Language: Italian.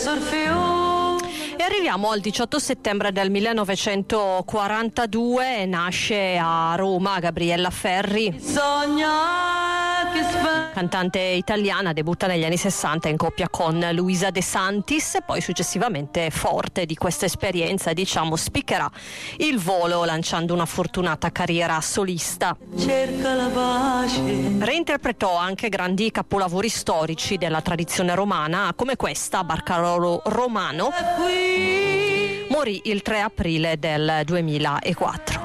E arriviamo al 18 settembre del 1942, nasce a Roma Gabriella Ferri. Cantante italiana, debutta negli anni 60 in coppia con Luisa De Santis e poi successivamente, forte di questa esperienza, spiccherà il volo lanciando una fortunata carriera solista. Reinterpretò anche grandi capolavori storici della tradizione romana come questa, Barcarolo Romano. Morì il 3 aprile del 2004.